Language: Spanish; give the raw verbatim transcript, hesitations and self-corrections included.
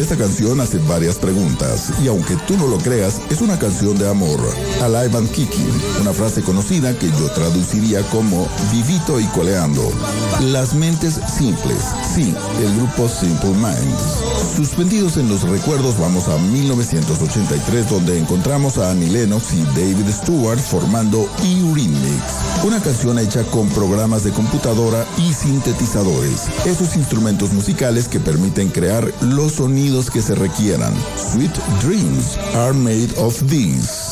Esta canción hace varias preguntas y aunque tú no lo creas, es una canción de amor. Alive and Kicking, una frase conocida que yo traduciría como vivito y coleando. Las mentes simples, sí, el grupo Simple Minds. Suspendidos en los recuerdos, vamos a mil novecientos ochenta y tres, donde encontramos a Annie Lennox y David Stewart formando Eurythmics, una canción hecha con programas de computadora y sintetizadores, esos instrumentos musicales que permiten crear los sonidos que se requieran. Sweet dreams are made of these.